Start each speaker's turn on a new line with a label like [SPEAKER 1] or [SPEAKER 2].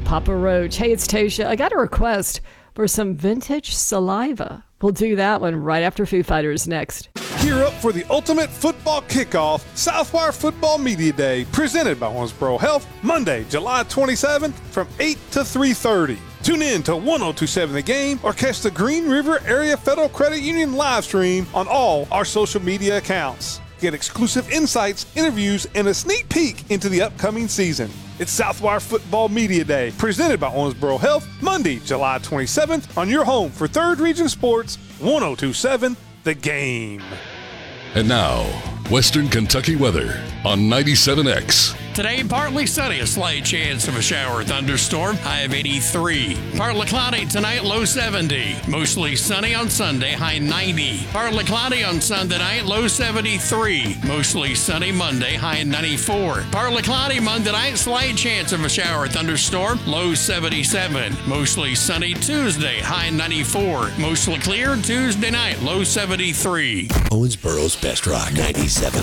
[SPEAKER 1] Papa Roach. Hey, it's Tasha. I got a request for some vintage saliva. We'll do that one right after Foo Fighters next.
[SPEAKER 2] Gear up for the ultimate football kickoff, Southwire Football Media Day, presented by Owensboro Health, Monday, July 27th from 8 to 3:30. Tune in to 1027 The Game or catch the Green River Area Federal Credit Union live stream on all our social media accounts. Get exclusive insights, interviews, and a sneak peek into the upcoming season. It's Southwire Football Media Day, presented by Owensboro Health, Monday, July 27th, on your home for 3rd Region Sports, 1027 The Game.
[SPEAKER 3] And now, Western Kentucky weather on 97X.
[SPEAKER 4] Today, partly sunny, a slight chance of a shower or thunderstorm, high of 83. Partly cloudy tonight, low 70. Mostly sunny on Sunday, high 90. Partly cloudy on Sunday night, low 73. Mostly sunny Monday, high 94. Partly cloudy Monday night, slight chance of a shower or thunderstorm, low 77. Mostly sunny Tuesday, high 94. Mostly clear Tuesday night, low 73.
[SPEAKER 5] Owensboro's Best Rock 97.9.